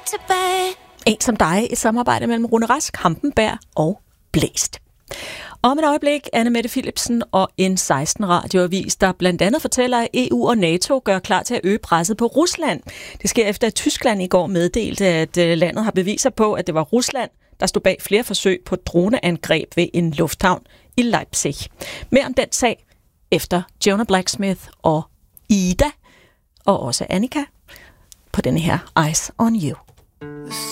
En som dig, et samarbejde mellem Rune Rask, Hampenberg og Blæst. Om et øjeblik, Anne Mette Philipsen og N16 radioavis, der blandt andet fortæller, at EU og NATO gør klar til at øge presset på Rusland. Det sker efter, at Tyskland i går meddelte, at landet har beviser på, at det var Rusland, der stod bag flere forsøg på droneangreb ved en lufthavn i Leipzig. Mere om den sag efter Jonah Blacksmith og Ida, og også Annika, på denne her Eyes on You.